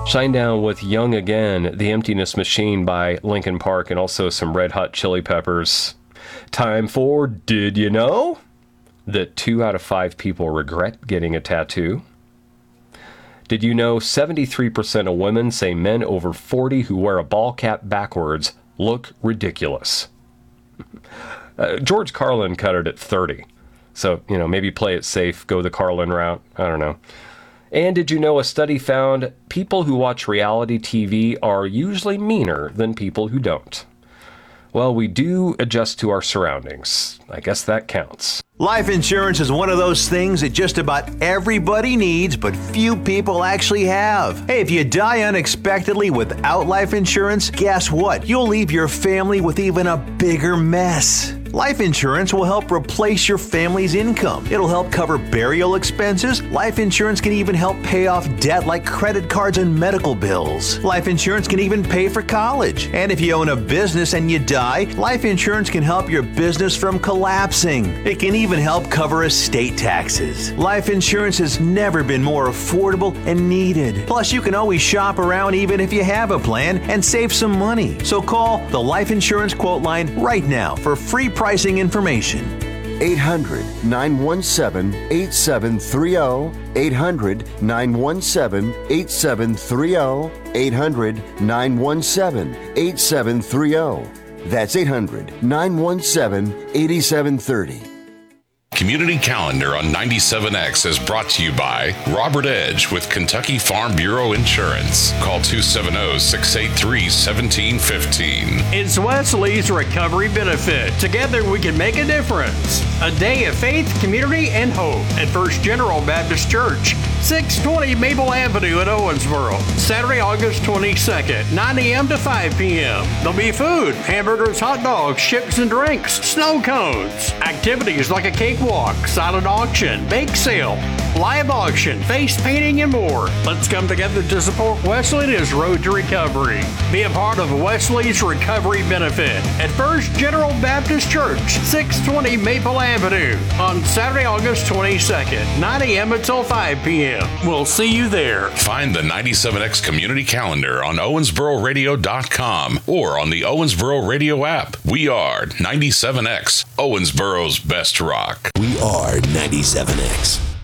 Shinedown with Young Again, The Emptiness Machine by Linkin Park, and also some Red Hot Chili Peppers. Time for Did You Know? That 2 out of 5 people regret getting a tattoo. Did you know 73% of women say men over 40 who wear a ball cap backwards look ridiculous? George Carlin cut it at 30. So, maybe play it safe, go the Carlin route. I don't know. And did you know a study found people who watch reality TV are usually meaner than people who don't? Well, we do adjust to our surroundings. I guess that counts. Life insurance is one of those things that just about everybody needs, but few people actually have. Hey, if you die unexpectedly without life insurance, guess what? You'll leave your family with even a bigger mess. Life insurance will help replace your family's income. It'll help cover burial expenses. Life insurance can even help pay off debt like credit cards and medical bills. Life insurance can even pay for college. And if you own a business and you die, life insurance can help your business from collapsing. It can even help cover estate taxes. Life insurance has never been more affordable and needed. Plus, you can always shop around even if you have a plan and save some money. So call the Life Insurance Quote Line right now for free pricing information. 800-917-8730. 800-917-8730. 800-917-8730. That's 800-917-8730. Community Calendar on 97X is brought to you by Robert Edge with Kentucky Farm Bureau Insurance. Call 270-683-1715. It's Wesley's Recovery Benefit. Together we can make a difference. A day of faith, community, and hope at First General Baptist Church, 620 Maple Avenue in Owensboro. Saturday, August 22nd, 9 a.m. to 5 p.m. There'll be food, hamburgers, hot dogs, chips and drinks, snow cones, activities like a cakewalk, silent auction, bake sale, live auction, face painting, and more. Let's come together to support Wesley and his road to recovery. Be a part of Wesley's Recovery Benefit at First General Baptist Church, 620 Maple Avenue on Saturday, August 22nd, 9 a.m. until 5 p.m. We'll see you there. Find the 97X Community Calendar on OwensboroRadio.com or on the Owensboro Radio app. We are 97X, Owensboro's best rock. We are 97X.